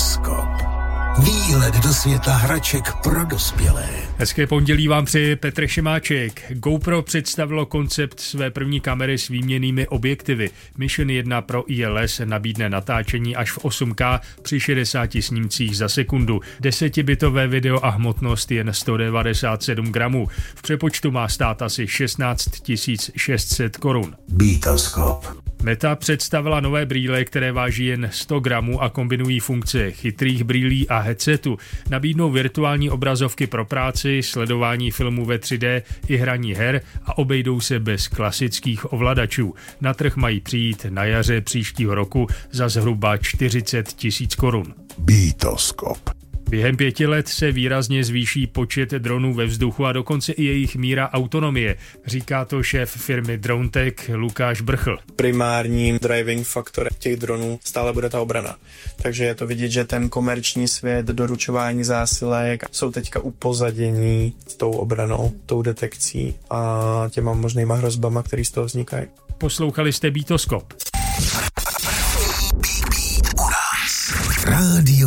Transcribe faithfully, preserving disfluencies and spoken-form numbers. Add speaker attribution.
Speaker 1: Bitoskop. Výlet do světa hraček pro dospělé.
Speaker 2: Hezké pondělí vám přeje Petr Šimáček. GoPro představilo koncept své první kamery s výměnnými objektivy. Mission jedna pro I L S nabídne natáčení až v osm ká při šedesáti snímcích za sekundu. Desetibitové video a hmotnost jen sto devadesát sedm gramů. V přepočtu má stát asi šestnáct tisíc šest set korun.
Speaker 1: Bitoskop.
Speaker 2: Meta představila nové brýle, které váží jen sto gramů a kombinují funkce chytrých brýlí a headsetu. Nabídnou virtuální obrazovky pro práci, sledování filmů ve tři dé i hraní her a obejdou se bez klasických ovladačů. Na trh mají přijít na jaře příštího roku za zhruba čtyřicet tisíc korun.
Speaker 1: Bitoskop.
Speaker 2: Během pěti let se výrazně zvýší počet dronů ve vzduchu a dokonce i jejich míra autonomie, říká to šéf firmy DroneTech Lukáš Brchl.
Speaker 3: Primárním driving faktorem těch dronů stále bude ta obrana. Takže je to vidět, že ten komerční svět, doručování zásilek jsou teďka upozadění s tou obranou, tou detekcí a těma možnýma hrozbama, které z toho vznikají.
Speaker 2: Poslouchali jste Bitoskop.
Speaker 1: Rádio